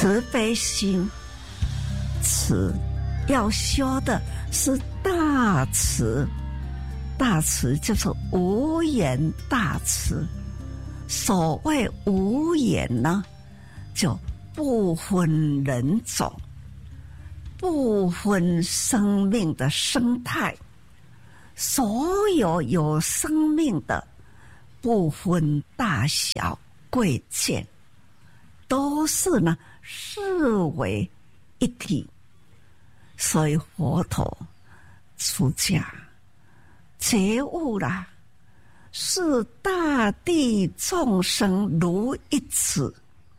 慈悲心，慈要修的是大慈，大慈就是无言大慈。所谓无言呢，就不分人种，不分生命的生态，所有有生命的，不分大小贵贱，都是呢视为一体。所以佛陀出家觉悟啦，视大地众生如一子，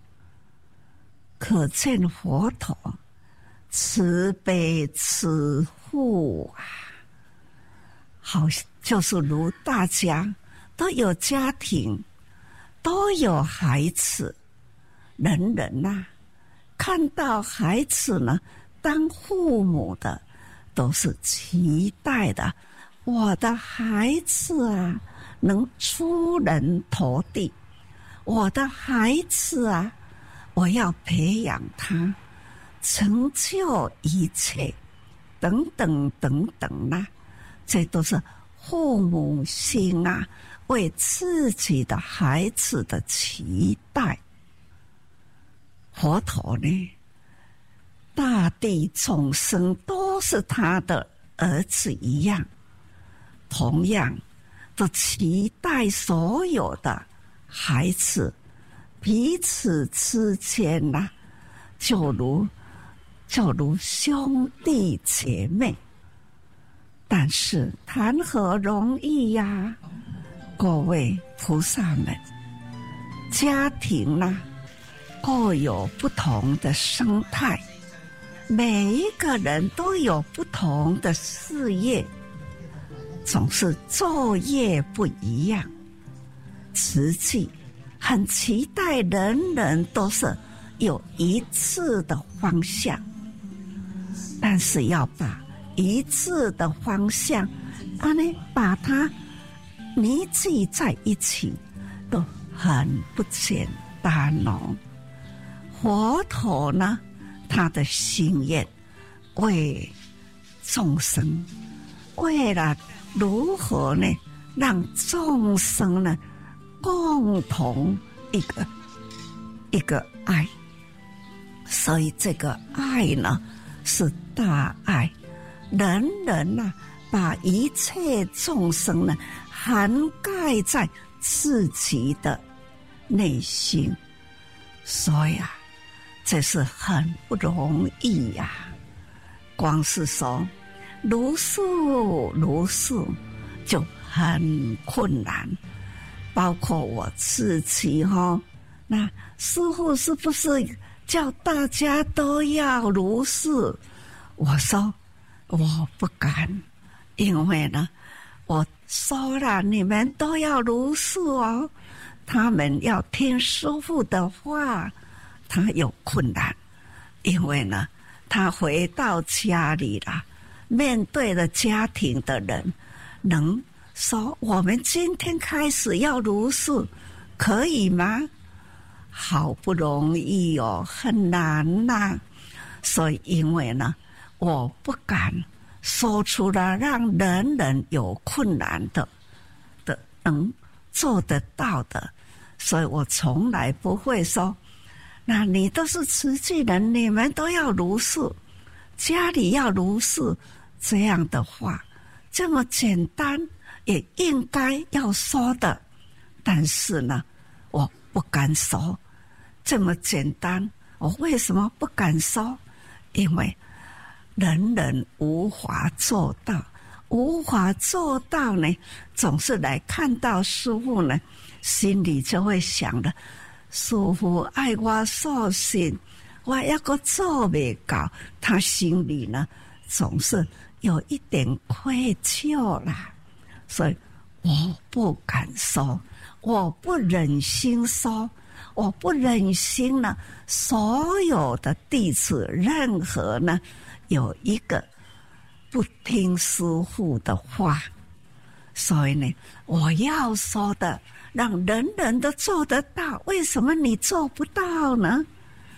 可见佛陀慈悲慈护啊。好，就是如大家都有家庭，都有孩子，人人啊看到孩子呢，当父母的都是期待的，我的孩子啊能出人头地，我的孩子啊，我要培养他成就一切，等等等等啦，这都是父母心啊为自己的孩子的期待。佛陀呢，大地众生都是他的儿子一样，同样都期待所有的孩子彼此之间啊，就如兄弟姐妹。但是谈何容易呀，各位菩萨们，家庭啊各有不同的生态，每一个人都有不同的事业，总是作业不一样。实际很期待人人都是有一致的方向，但是要把一致的方向把它凝聚在一起都很不简单哦。佛陀呢，他的心愿为众生，为了如何呢让众生呢共同一个爱，所以这个爱呢是大爱，人人啊把一切众生呢涵盖在自己的内心，所以啊这是很不容易呀。光是说如是就很困难，包括我自己那师父是不是叫大家都要如是？我说我不敢，因为呢我说了你们都要如是哦，他们要听师父的话，他有困难，因为呢他回到家里了，面对了家庭的人，能说我们今天开始要如是，可以吗？好不容易哦，很难呐。所以因为呢我不敢说出了让人人有困难的能做得到的，所以我从来不会说那你都是慈济人，你们都要如是，家里要如是，这样的话这么简单也应该要说的。但是呢我不敢说这么简单。我为什么不敢说？因为人人无法做到，无法做到呢总是来看到师父呢，心里就会想的，师父爱我所信，我还个做不到，他心里呢总是有一点愧疚啦。所以我不敢说，我不忍心说，我不忍心呢所有的弟子任何呢有一个不听师父的话，所以呢我要说的让人人都做得到，为什么你做不到呢？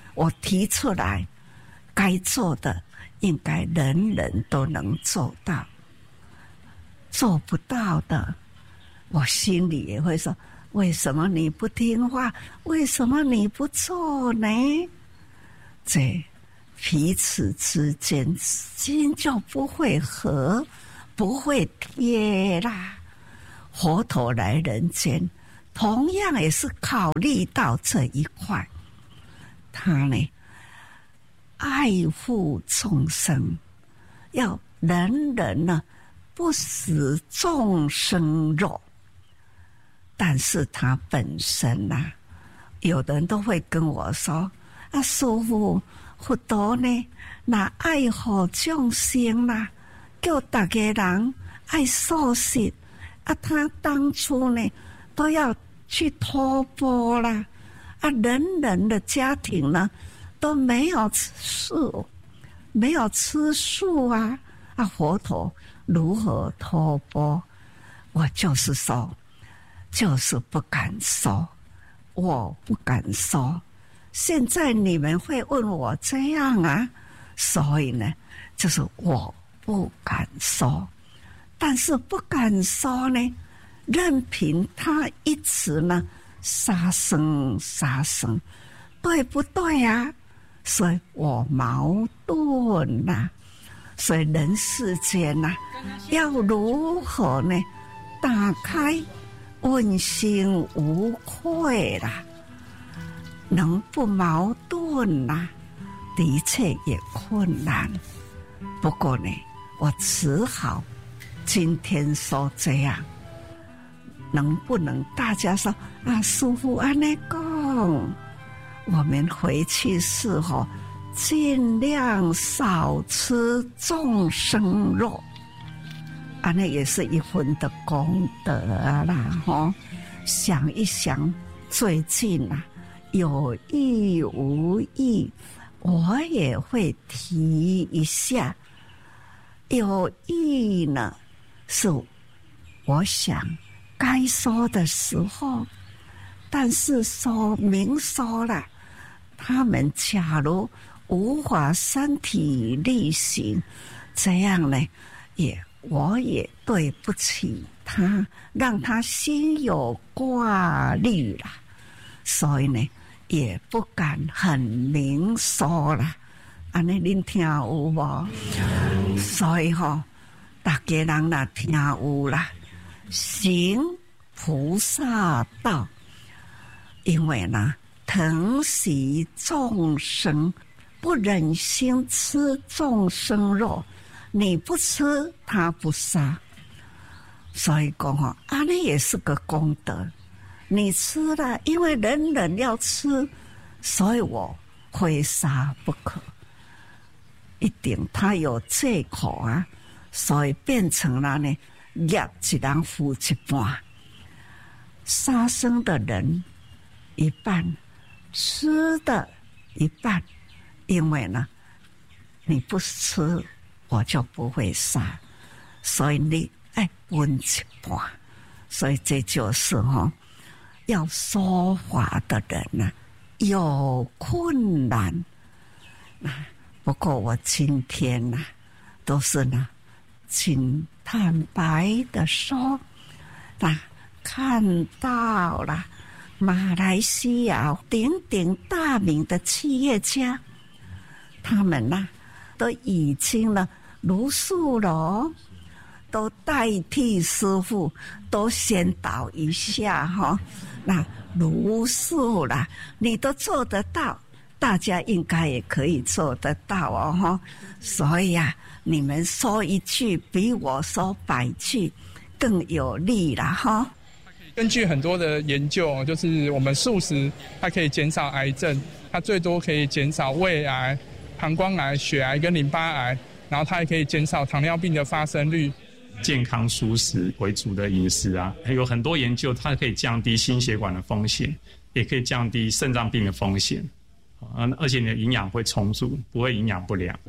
我提出来该做的，应该人人都能做到。做不到的，我心里也会说：为什么你不听话？为什么你不做呢？这彼此之间心就不会合，不会贴啦。佛陀来人间，同样也是考虑到这一块。他呢，爱护众生，要人人呢不使众生弱。但是他本身啊，有的人都会跟我说：啊，师父，佛陀呢，那爱护众生啦，叫大家人爱素食。啊，他当初呢都要去托钵啦，啊，人人的家庭呢都没有吃素，没有吃素啊，啊，佛陀如何托钵？我就是说，就是不敢说，我不敢说。现在你们会问我这样啊，所以呢，就是我不敢说。但是不敢说呢，任凭他一直呢杀生杀生，对不对啊？所以我矛盾啊。所以人世间啊，要如何呢打开问心无愧啦，能不矛盾啦，的确也困难。不过呢，我只好今天说这样，能不能大家说啊，师父按呢讲，我们回去是否尽量少吃众生肉？啊，那也是一分的功德啦，吼！想一想，最近啊，有意无意，我也会提一下。有意呢，是我想该说的时候，但是明说了，他们假如无法身体力行，这样呢，我也对不起他，让他心有挂虑了，所以呢，也不敢很明说了。安尼恁听有无？所以大家人若听有啦，行菩萨道，因为呢，疼惜众生，不忍心吃众生肉，你不吃，他不杀，所以讲安尼也是个功德。你吃了，因为人人要吃，所以我非杀不可。一定他有借口啊，所以变成了呢，业一人付一半。杀生的人一半，吃的一半，因为呢，你不吃，我就不会杀，所以你分一半。所以这就是要说法的人呢，有困难。不过我今天呢，都是呢，请坦白的说，看到了马来西亚鼎鼎大名的企业家，他们呢都已经呢茹素了，都代替师父都先导一下那茹素了，你都做得到。大家应该也可以做得到所以你们说一句比我说100句更有力啦根据很多的研究，就是我们素食它可以减少癌症，它最多可以减少胃癌、膀胱癌、血癌跟淋巴癌，然后它也可以减少糖尿病的发生率。 健康蔬食为主的饮食还有很多研究，它可以降低心血管的风险，也可以降低肾脏病的风险。而且你的营养会充足，不会营养不良。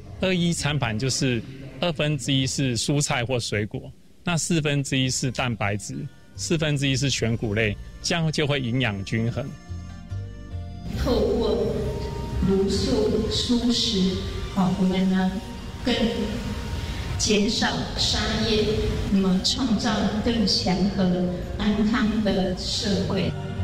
21餐盘就是1/2是蔬菜或水果，那1/4是蛋白质，1/4是全谷类，这样就会营养均衡。 透过茹素蔬食，我们呢更减少杀业，那么创造更祥和安康的社会。